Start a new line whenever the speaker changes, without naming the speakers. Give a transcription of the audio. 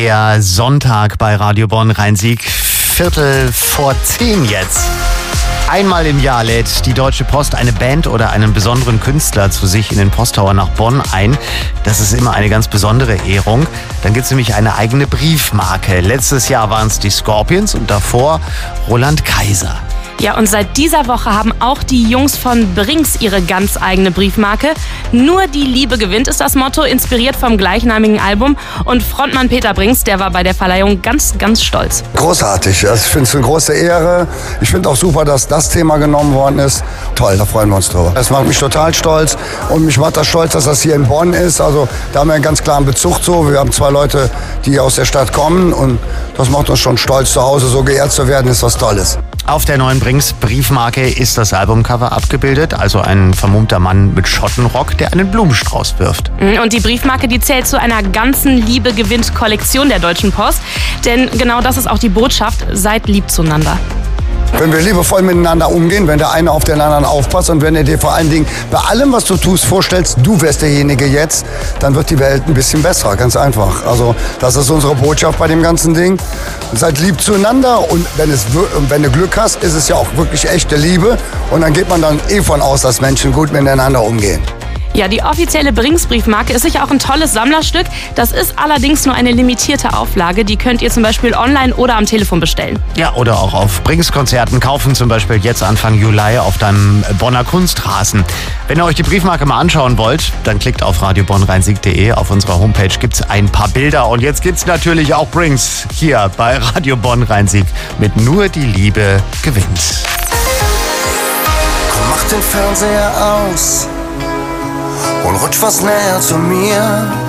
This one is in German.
Der Sonntag bei Radio Bonn Rhein-Sieg, 9:45 jetzt. Einmal im Jahr lädt die Deutsche Post eine Band oder einen besonderen Künstler zu sich in den Posttower nach Bonn ein. Das ist immer eine ganz besondere Ehrung. Dann gibt es nämlich eine eigene Briefmarke. Letztes Jahr waren es die Scorpions und davor Roland Kaiser.
Ja, und seit dieser Woche haben auch die Jungs von Brinks ihre ganz eigene Briefmarke. Nur die Liebe gewinnt ist das Motto, inspiriert vom gleichnamigen Album. Und Frontmann Peter Brinks, der war bei der Verleihung ganz, ganz stolz.
Großartig. Also ich finde es eine große Ehre. Ich finde auch super, dass das Thema genommen worden ist. Toll, da freuen wir uns drüber. Das macht mich total stolz und mich macht das stolz, dass das hier in Bonn ist. Also da haben wir einen ganz klaren Bezug zu. Wir haben 2 Leute, die aus der Stadt kommen und das macht uns schon stolz, zu Hause so geehrt zu werden, ist was Tolles.
Auf der neuen Brinks Briefmarke ist das Albumcover abgebildet, also ein vermummter Mann mit Schottenrock, der einen Blumenstrauß wirft.
Und die Briefmarke, die zählt zu einer ganzen Liebe-gewinnt-Kollektion der Deutschen Post. Denn genau das ist auch die Botschaft, seid lieb zueinander.
Wenn wir liebevoll miteinander umgehen, wenn der eine auf den anderen aufpasst und wenn du dir vor allen Dingen bei allem, was du tust, vorstellst, du wärst derjenige jetzt, dann wird die Welt ein bisschen besser, ganz einfach. Also das ist unsere Botschaft bei dem ganzen Ding. Seid lieb zueinander und wenn du Glück hast, ist es ja auch wirklich echte Liebe und dann geht man dann von aus, dass Menschen gut miteinander umgehen.
Ja, die offizielle Brinks-Briefmarke ist sicher auch ein tolles Sammlerstück. Das ist allerdings nur eine limitierte Auflage. Die könnt ihr zum Beispiel online oder am Telefon bestellen.
Ja, oder auch auf Brinks-Konzerten kaufen, zum Beispiel jetzt Anfang Juli auf deinem Bonner Kunstrasen. Wenn ihr euch die Briefmarke mal anschauen wollt, dann klickt auf radiobonnrheinsieg.de. Auf unserer Homepage gibt es ein paar Bilder. Und jetzt gibt es natürlich auch Brinks hier bei Radio Bonn Rhein-Sieg mit Nur die Liebe gewinnt.
Komm, mach den Fernseher aus und rutsch was näher zu mir.